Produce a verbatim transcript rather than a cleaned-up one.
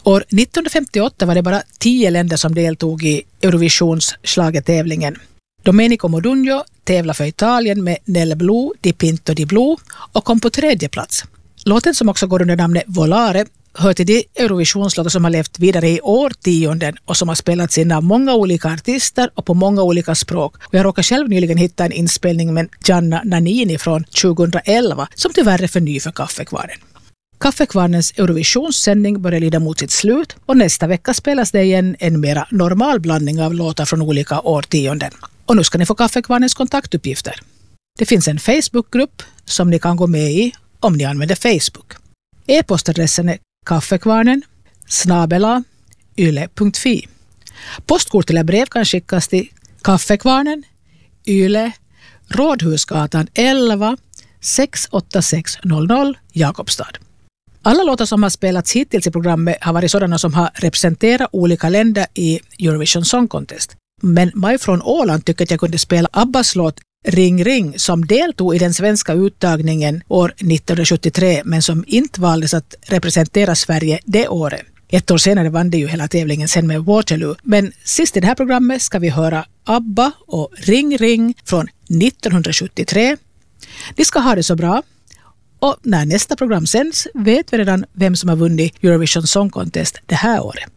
År nittonhundrafemtioåtta var det bara tio länder som deltog i Eurovisions schlagertävlingen. Domenico Modugno tävlade för Italien med Nel Blu, Dipinto di Blu och kom på tredje plats. Låten, som också går under namnet Volare, hör till de Eurovisionslåtar som har levt vidare i årtionden och som har spelats in av många olika artister och på många olika språk. Och jag råkar själv nyligen hitta en inspelning med Gianna Nannini från tjugohundraelva som tyvärr är för ny för Kaffekvarnen. Kaffekvarnens Eurovisionssändning börjar lida mot sitt slut och nästa vecka spelas det igen en mera normal blandning av låtar från olika årtionden. Och nu ska ni få Kaffekvarnens kontaktuppgifter. Det finns en Facebookgrupp som ni kan gå med i om ni använder Facebook. E-postadressen är kaffekvarnen snabela yle punkt fi. Postkort eller brev kan skickas till Kaffekvarnen, Yle, Rådhusgatan elva, sex åtta sex noll noll, Jakobstad. Alla låtar som har spelats hittills i programmet har varit sådana som har representerat olika länder i Eurovision Song Contest. Men Maj från Åland tycker att jag kunde spela Abbas låt Ring Ring som deltog i den svenska uttagningen år nittonhundrasjuttiotre men som inte valdes att representera Sverige det året. Ett år senare vann det ju hela tävlingen sen med Waterloo. Men sist i det här programmet ska vi höra Abba och Ring Ring från nittonhundrasjuttiotre. Ni ska ha det så bra. Och när nästa program sänds vet vi redan vem som har vunnit Eurovision Song Contest det här året.